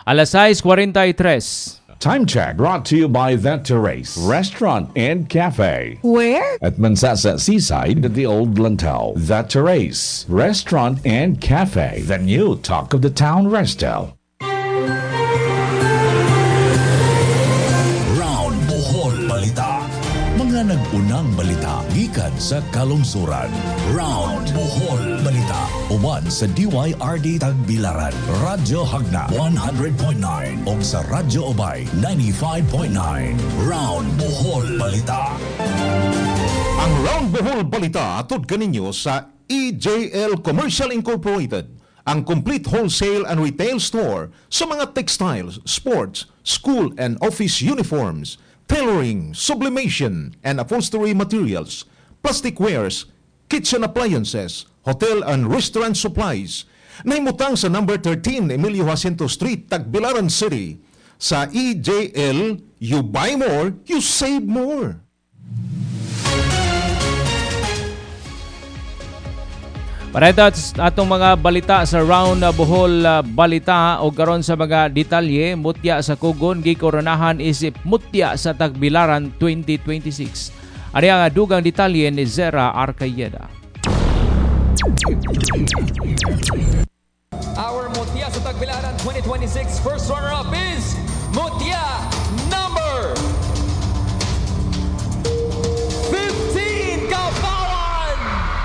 Alas 6:43. Time check brought to you by The Terrace Restaurant and Cafe. Where? At Mansasa Seaside at the Old Lantau. The Terrace Restaurant and Cafe. The new talk of the town, Restel. Round Bohol Balita. Mga nag-unang balita gikan sa kalungsuran. Round Bohol Balita. Uban sa DYRD Tagbilaran, Radyo Hagna 100.9 o sa Radyo Obay 95.9. Round Bohol Balita. Ang Round Bohol Balita atod kaninyo sa EJL Commercial Incorporated, ang complete wholesale and retail store sa mga textiles, sports, school and office uniforms, tailoring, sublimation and upholstery materials, plastic wares, kitchen appliances, hotel and restaurant supplies. Naimutang sa number 13 Emilio Jacinto Street, Tagbilaran City. Sa EJL, you buy more, you save more. Para ito atong mga balita sa Round Bohol Balita o karon sa mga detalye, mutya sa Kugon gikoronahan isip mutya sa Tagbilaran 2026. Ari ang dugang detalye ni Zera Arcayeda. Our mutya sa Tagbilaran 2026 first runner-up is mutya number 15 Kapawan!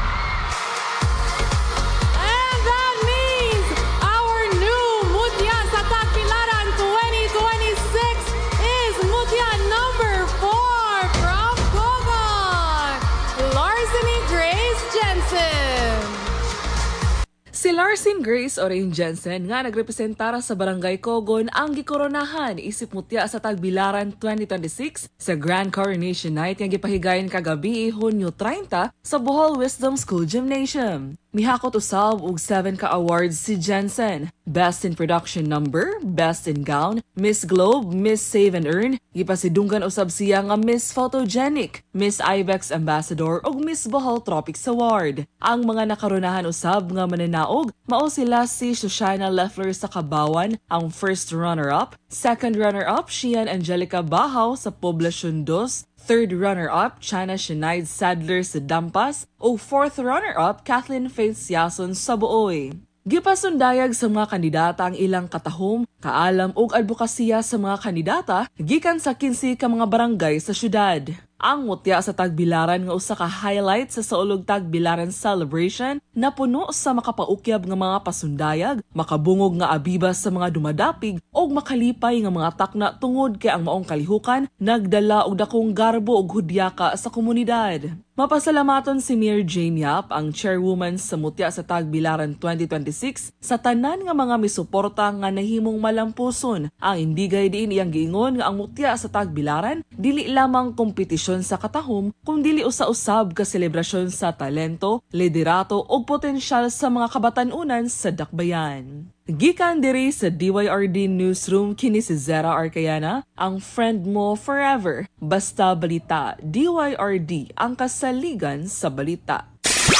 And that means our new Mutya sa Tagbilaran 2026 is Mutya number 4 from Cogon, Larceny Grace Jensen. Si Larceny Grace Orange Jensen nga nagrepresentara sa Barangay Cogon ang gikoronahan isip mutya sa Tagbilaran 2026 sa Grand Coronation Night nga gipahigayon kagabi Hunyo 30 sa Bohol Wisdom School Gymnasium. Mihakot usab og 7 ka awards si Jensen: Best in Production Number, Best in Gown, Miss Globe, Miss Save and Earn. Gipasidunggan usab siya nga Miss Photogenic, Miss Ibex Ambassador ug Miss Bohol Tropics Award. Ang mga nakaronahan usab nga mananaog mao sila si Shoshana Leffler sa Kabawan, ang first runner-up, second runner-up Shian Angelica Bahaw sa Poblacion 2, third runner-up, China Shanaid Sadler sa Dampas, o fourth runner-up, Kathleen Faith Siason sa Buoy. Gipasundayag sa mga kandidata ang ilang katahom, kaalam ug advokasya sa mga kandidata gikan sa 15 ka mga barangay sa syudad. Ang mutya sa Tagbilaran nga usa ka highlight sa Saulog Tagbilaran celebration na puno sa makapaukyab nga mga pasundayag, makabungog nga abibas sa mga dumadapig ug makalipay nga mga takna tungod kay ang maong kalihukan nagdala og dakong garbo ug hudyaka sa komunidad. Mapasalamaton si Mayor Jane Yap, ang chairwoman sa mutya sa Tagbilaran 2026, sa tanan nga mga misuporta nga nahimong malampuson. Ang indigay diin iyang giingon nga ang mutya sa Tagbilaran dili lamang kompetisyon sa katahom, kundi usa-usab ka selebrasyon sa talento, liderato ug potensyal sa mga kabatanunan sa dakbayan. Gikan diri sa DYRD Newsroom kini si Zera Arcayana, ang friend mo forever. Basta balita, DYRD ang kasaligan sa balita.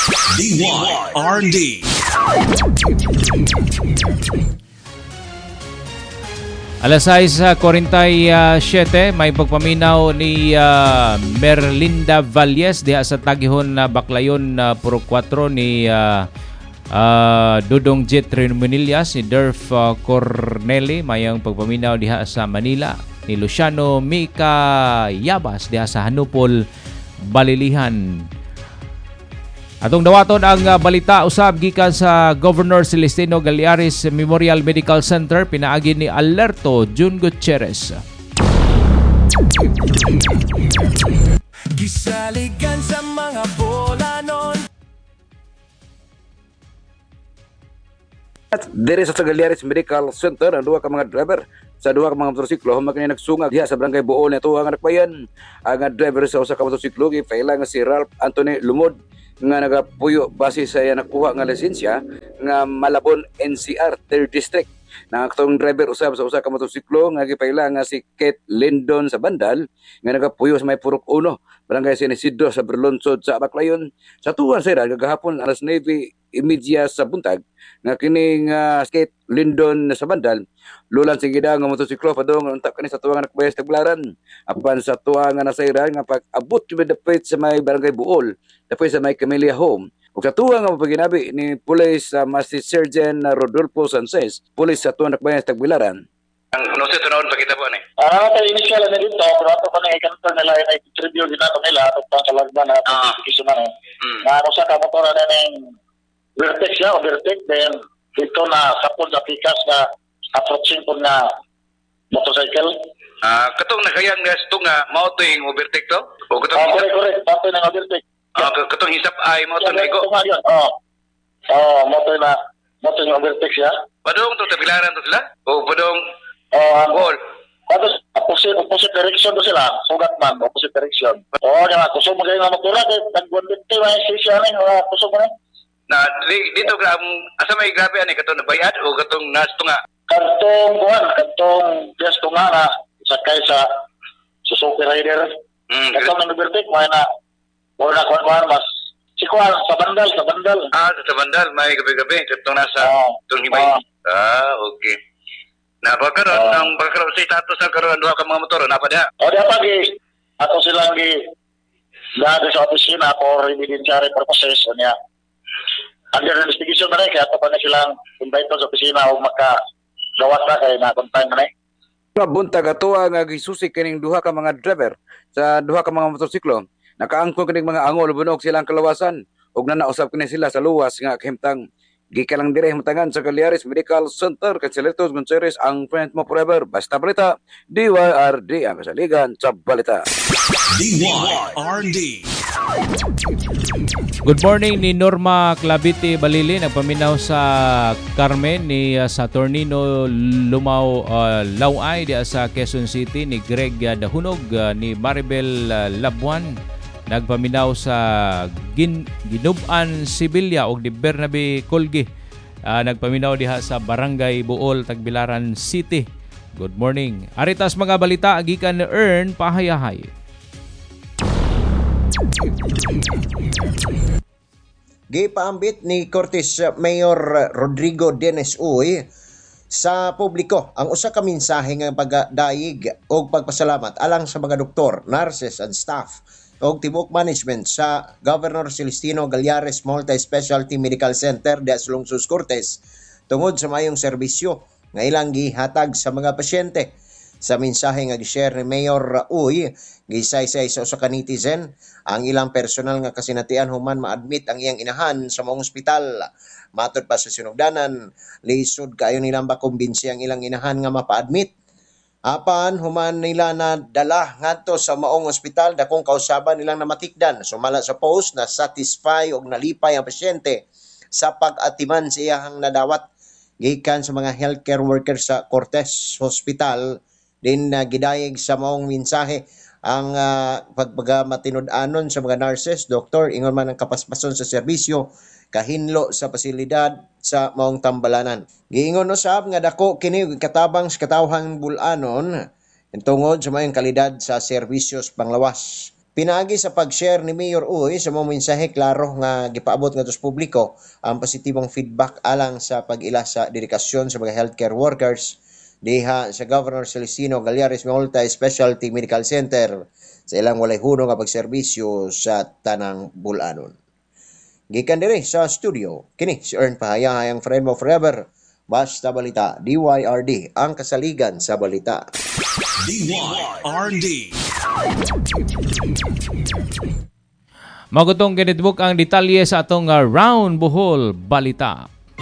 DYRD. Alas 6:47, may pagpaminaw ni Merlinda Valles diha sa Tagihon na Baclayon Puro 4 ni Dudong Jet Remunillas, ni Durf Corneli, mayang pagpaminaw diha sa Manila, ni Luciano Mika Yabas diha sa Hanupol, Balilihan. Atong dawaton ang balita usab gikan sa Governor Celestino Galiaris Memorial Medical Center, pinaagi ni Alerto Jun Gutierrez. Gisaligan sa mga bola nun. Diri sa Galiaris Medical Center ang duha ka mga driver sa duha ka mga motorsiklo human kani nagsungag diha sa Barangay Buon ato ang nakbayan. Ang driver sa usa ka motorsiklo gipaila nga si Ralph Anthony Lumod nga nagapuyo base sa iya nakuha nga lisensya nga Malabon NCR 3rd District. Na atong driver usab sa usa ka motorsiklo nga gipaila nga si Kate Lindon sa Bandal nga nagapuyo sa may Purok 1, Barangay San Isidro sa Berlonsod sa Baclayon. Sa tuwan sa gagahapon alas 9 imedya sa buntag nga kining skate Lindon sa bandal lulan sing gida nga motosiklo padong unta kani sa tuwang nakbayas Tagbilaran apan sa tuwa nga nasayran nga pag-abot jud dapit sa may barangay Buol dapit sa may Camellia Home ug sa tuwa nga mapaginabi ni Police Master Sergeant Rodolfo Sanchez Police sa tuwang nakbayas Tagbilaran ang no sa tunawon pakita po ni initial na dito pero ato pa na ikanto nila ay tribute dito nila at pangkalagban na application na ano sa kamotora na ng Vertex ya, Vertex, then ito na sapon sa pikas na approaching po na motorcycle. Katong nakayang gas ito nga, mao ito yung overtake to? O katong correct, pato ng overtake. Katong hisap ay mao ito na iko? Mao yung overtake siya. Padong ito, Tagbilaran to sila? O padong Buol? Tapos, opposite direction to sila, sugat man, opposite direction. Kusog magaling na motora, nag-150 may station na, kusog mo na. Na dito asa may grabe ani katong nabayad o katong nastunga katong tunga na sakay sa Suzuki Rider katong overtake may na wala kuan mas sikuan sa bandal sa bandal may gabi katong nasa tong himay okay na bakaron ang bakaron sa status ang karon duha ka mga motor na pa diha diha pagi ato silang gi dado sa opisina for evidentiary purposes niya. Under investigation na rin, kaya ito pa na silang invite sa opisina o makagawat na kayo na kontang na rin. Buntag atuwa nga gisusik kining duha ka mga driver sa duha ka mga motorsiklo. Nakaangkon kining mga angol bunog silang kalawasan ug nanausap kini sila sa luwas nga kahimtang gikalang dire himutangan sa Galiares Medical Center Canceletos Gonzales ang friend mo forever basta balita DYRD ang kasaligan sa balita. DYRD. Good morning ni Norma Clavite Balili nagpaminaw sa Carmen ni Saturnino Laway di sa Quezon City ni Greg Dahunog ni Maribel Labuan nagpaminaw sa Ginuban Sibilya ug ni Bernabe Colgi nagpaminaw diha sa Barangay Buol Tagbilaran City. Good morning. Aritas mga balita gikan ni Ern Pahayahay. Gipaambit ni Cortes Mayor Rodrigo Dennis Uy sa publiko ang usa ka mensahe nga pagdaig og pagpasalamat alang sa mga doktor, nurses and staff og tibuok management sa Governor Celestino Gallares Multi-Specialty Medical Center sa Lungsod Cortes tungod sa mayong serbisyo nga ilang gihatag sa mga pasyente. Sa mensahe nga gi-share ni Mayor Uy, gisaysay sa usa ka netizen ang ilang personal nga kasinatian human ma-admit ang iyang inahan sa maong ospital. Matod pa sa sinugdanan, lisod kaayo nilang makumbinsi ang ilang inahan nga mapa-admit. Apan human nila na dala ngadto sa maong ospital dakong kausaban nilang namatikdan sumala sa post na satisfy og nalipay ang pasyente sa pag-atiman sa iyang nadawat gikan sa mga healthcare workers sa Cortes Hospital. Din gidayeg sa maong mensahe ang pagpagmatinud-anon sa mga nurses, doktor, ingon man ang kapaspason sa serbisyo, kahinlo sa pasilidad sa maong tambalanan. Giingon usab nga dako kini katabang sa katawhang bulanon tungod sa mayong kalidad sa serbisyos panglawas. Pinaagi sa pag-share ni Mayor Uy sa maong mensahe klaro nga gipaabot ngadto sa publiko ang positibong feedback alang sa pag-ila sa dedikasyon sa mga healthcare workers diha sa Governor Celestino Gallares Multi-Specialty Medical Center sa ilang walay hunong nga pagserbisyo sa tanang bulanon. Gikan diri sa studio, kini si Ern Pahayahay ang friend mo forever. Basta balita, DYRD ang kasaligan sa balita. DYRD. Magutong kinitbuk ang detalye sa atong Round Bohol balita.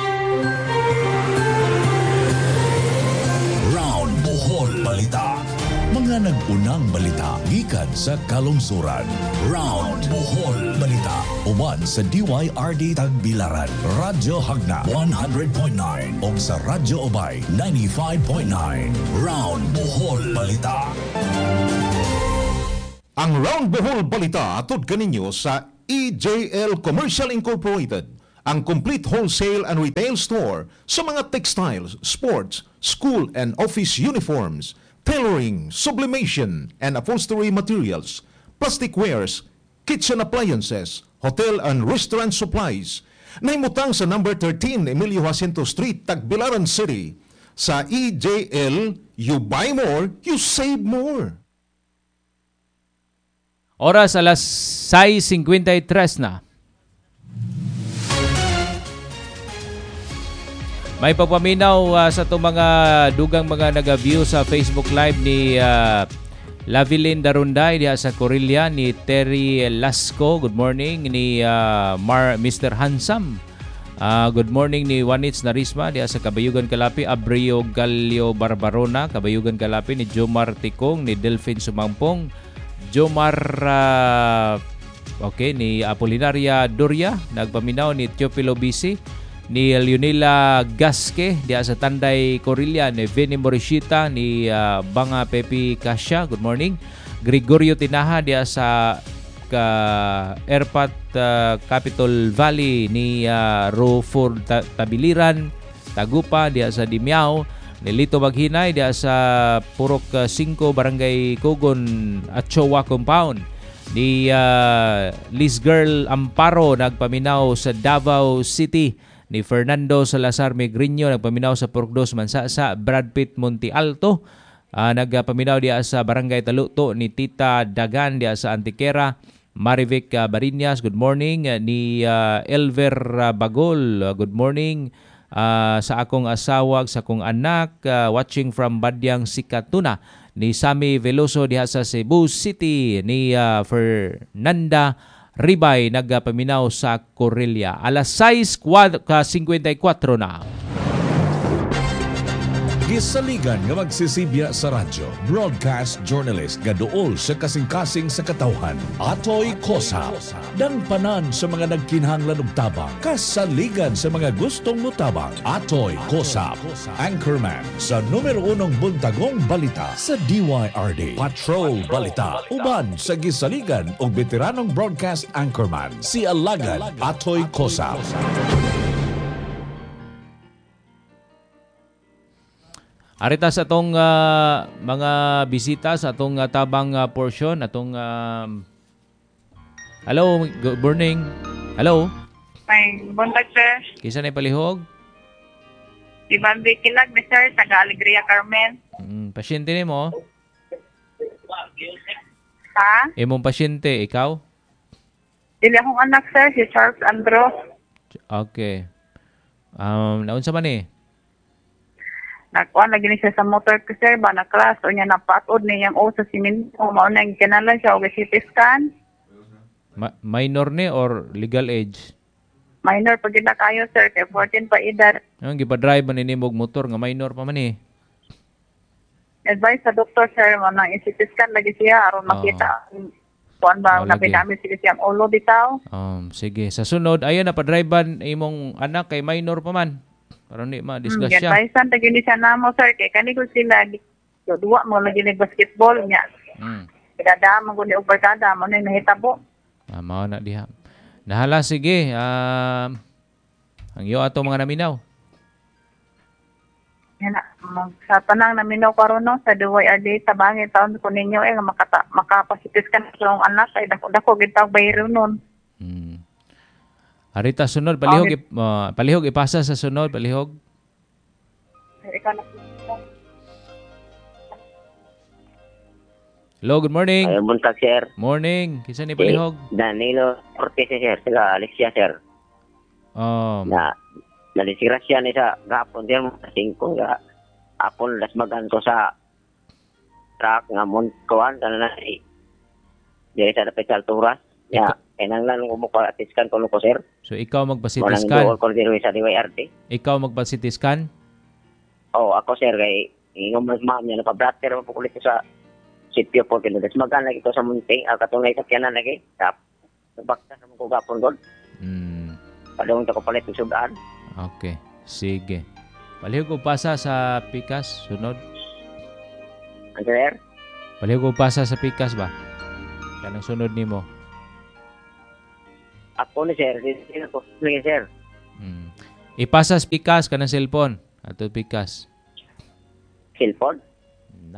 Balita. Mga nag-unang balita gikan sa kalungsuran. Round Bohol Balita. Uban sa DYRD Tagbilaran, Radyo Hagna 100.9 o sa Radyo Obay 95.9. Round Bohol Balita. Ang Round Bohol Balita atod kaninyo sa EJL Commercial Incorporated, ang complete wholesale and retail store sa mga textiles, sports, school and office uniforms, tailoring, sublimation and upholstery materials, plastic wares, kitchen appliances, hotel and restaurant supplies, Nahimutang sa number 13 Emilio Jacinto Street, Tagbilaran City. Sa EJL, you buy more, you save more. Oras alas 6:53 na. May pagpaminaw sa itong mga dugang mga nag-view sa Facebook Live ni Lavilin Darunday diya sa Corillia, ni Terry Lasco, good morning, ni Mr. Hansam. Good morning ni Juanits Narisma diya sa Kabayugan Kalapi, Abrio Galio Barbarona, Kabayugan Kalapi, ni Jomar Tikong, ni Delphine Sumampong, Jomar ni Apolinaria Doria, nagpaminaw ni Teofilo Bisi, ni Leonela Gasque diya sa Tanday Corillia, ni Vinny Morishita, ni Banga Pepi Cassia, good morning, Gregorio Tinaha diya sa Erpat Capitol Valley, ni Rofor Tabiliran Tagupa diya sa Dimiao, ni Lito Maghinay diya sa Purok 5 Barangay Cogon at Chowa Compound, ni Liz Girl Amparo nagpaminaw sa Davao City, ni Fernando Salazar Megriño nagpaminaw sa Purok 2 Mansasa, Brad Pitt Monte Alto nagpaminaw diya sa Barangay Taluto, ni Tita Dagan diya sa Antiquera, Marivic Barinas, good morning, ni Elver Bagol, good morning, sa akong asawa, sa akong anak, watching from Badyang Sikatuna, ni Sammy Veloso diha sa Cebu City, ni Fernanda Ribay nagpaminaw sa Corillia. Alas 6:54 na. Gisaligan nga magsisibya sa radyo, broadcast journalist nga duol sa kasing-kasing sa katawhan. Atoy Kosa, dangpanan sa mga nagkinahanglan og tabang, kasaligan sa mga gustong mutabang. Atoy Kosa, anchorman sa numero 1 buntagong balita sa DYRD. Patrol Balita, uban sa gisaligan og veteranong broadcast anchorman, si Alagad Atoy Kosa. Arita sa atong mga bisita sa atong tabang portion, atong hello, good morning. Hello. May buntag, sir. Kisa na palihog? Di Bambi Kilag, ni sir, taga Alegria Carmen. Pasyente ni mo? Ha? Imong pasyente, ikaw? Dili akong anak, sir, si Charles Andros. Okay. Naunsa man eh? Nakuha lagi ni siya sa motor ko, sir, ba na class o niya napatod niyang sa siminto, mauna yung kinalan siya o CT scan. Minor ni or legal age? Minor pag na kayo, sir, kay 14 pa edad. Ang gipa-drive man inimog motor nga minor pa man eh. Advice sa doktor, sir, mo nang CT scan lagi siya aron makita kuan ba na pinamit siya ang ulo bitaw. Sige, sa sunod ayon na pa-drivean imong anak kay minor pa man. Para ni ma-discuss siya. Advice-an tagi ni siya namo, sir, kay kani ko sila duwa mo lagi ni basketball niya. Kada mo guni og barkada mo na nahitabo. Mao na diha. Nahala, sige. Ang iyo ato mga naminaw. Yan sa tanang naminaw karon no sa DYRD tabangin taon ko ninyo makapasitis ka sa ang anak ay dako gid tawag bayro nun. Arita sunod palihog ipasa sa sunod palihog. Hello, good morning. Ay, buntag, sir. Morning. Kisa ni palihog? Danilo Cortez, sir. Sa Alicia, sir. Nalisirasya ni sa gapon, sir. Singko nga apon lasmagan ko sa truck nga munkuan kana na diri sa dapat sa alturas. Ya, enanglan ko mo pa-scan ko sir. So ikaw magpa-CT scan? Walang ko diri sa DYRD. Ikaw magpa-CT scan? Ako, sir, kay ingong ma'am niya napabratter mo po kulit sa sitio po kino des magan lagi ko sa munting katong sa kiyanan lagi tap bakta sa ko gapon god padung ta ko palit sudan. Okay, sige, palihog ko pasa sa pikas sunod. Sir, palihog ko pasa sa pikas ba kanang sunod nimo? Ako ni sir, dili ko ni sir. Ipasa sa pikas kanang cellphone ato pikas cellphone na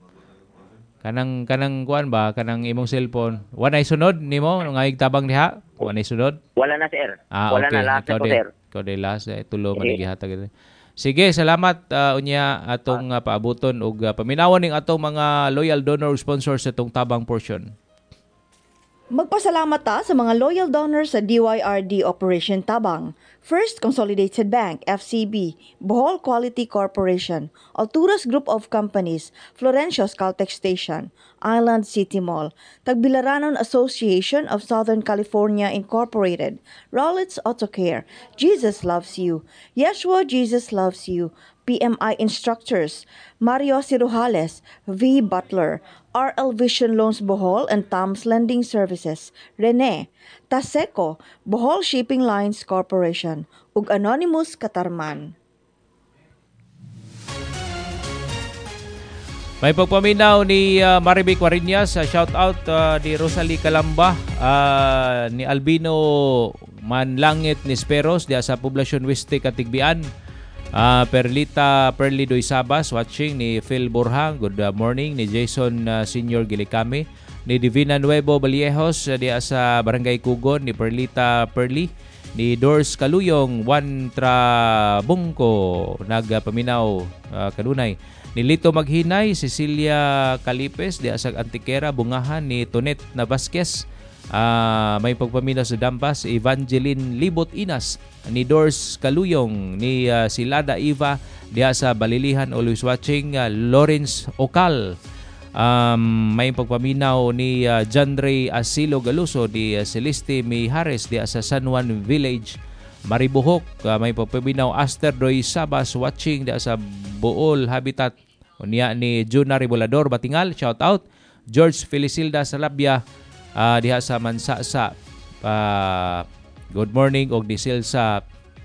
kanang kuan ba kanang imong cellphone wanay sunod nimo nga igtabang diha Kung ano sunod? Wala na, sir. okay. Wala na, last na po, sir. Ikaw de last. Tulo manigihatag. Sige, salamat unya atong paabuton og paminawan ning atong mga loyal donor sponsors sa itong tabang portion. Magpasalamat ta sa mga loyal donors sa DYRD Operation Tabang, First Consolidated Bank, FCB, Bohol Quality Corporation, Alturas Group of Companies, Florencios Caltex Station, Island City Mall, Tagbilaranon Association of Southern California Incorporated, Rollins Auto Care, Jesus Loves You, Yeshua Jesus Loves You, PMI Instructors, Mario Cirujales, V. Butler, RL Vision Loans Bohol and Tom's Lending Services, Rene, Taseco, Bohol Shipping Lines Corporation, ug Anonymous Katarman. May pagpaminaw ni Marivic Mariñas, shout out ni Rosalie Calamba, ni Albino Manlangit Nisperos diya sa Poblacion Weste Katigbian. Perlita Perli Doy Sabas watching, ni Phil Borhang, good morning, ni Jason Senior Gilicame, ni Divina Nuevo Vallejos diya sa Barangay Kugon, ni Perlita Perli, ni Dors Kaluyong, Juan Trabungko nagpaminaw kanunay, ni Lito Maghinay, Cecilia Calipes diya sa Antiquera Bungahan, ni Tonet Navasquez, may pagpaminaw sa Dampas, Evangeline Libot Inas, ni Dors Kaluyong, ni Silada Eva diya sa Balilihan, always watching, Lawrence Okal, may pagpaminaw ni John Ray Asilo Galuso, di Celeste Mijares diya sa San Juan Village, Maribuhok, may pagpaminaw Aster Doy Sabas watching diya sa Bool Habitat, unya ni Juna Ribolador Batingal, shout out, George Felicilda Salabia diha sa Mansasa, good morning, og disil sa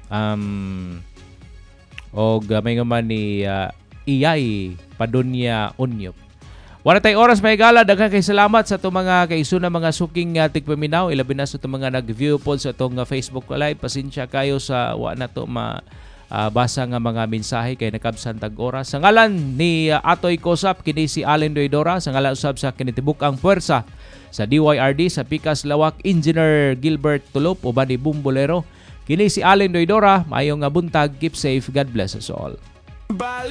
og may nga man ni Iyay Padunya Unyop. Wala tay oras may gala, daghang kay salamat sa itong mga kaisuna mga suking tigpaminaw, ilabi na sa itong mga nag-view po sa itong Facebook Live. Pasensya kayo sa wa na ito basa nga mga mensahe kay nakabsan tag oras. Sa ngalan ni Atoy Kosap, kini si Allen Doidora, sa ngalan usab sa kinitibuk-ang puwersa sa DYRD sa Pikas Lawak, Engineer Gilbert Tulop uban ni Bumbolero. Kini si Allen Doidora, maayong buntag, keep safe, God bless us all.